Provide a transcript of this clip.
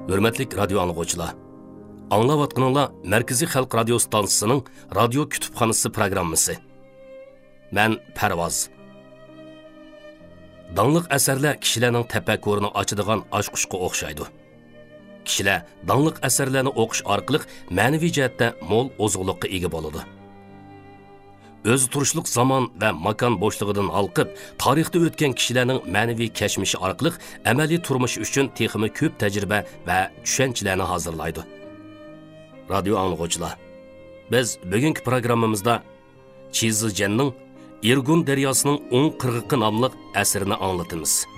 Hürmetlik radyo anlıqçılar. Anlavatqınınla Merkezi Xalq Radio Stansiyasının Radio Kütüphanısı programması. Ben Pervaz. Danlıq əsərlər kişilərin təfəkkürünü açıdığan aşquşqa oxşaydı. Kişilər danlıq əsərlərini oxuş arqılıq mənəvi cəhətdə mol ozuqluqqa ega boladı. Öz turuşluq zaman və makan boşluğundan halqıb, tarixdə ötən kişilərin mənəvi kəşmişi arqılıq əməli turmuş üçün teximi köp təcrübə və düşənçilərini hazırlaydı. Radyo anlıqçılar, biz bugünkü proqramımızda Çizilcanның Irgun Deryasının 10 qırğıqı namlıq əsərini anlatımız.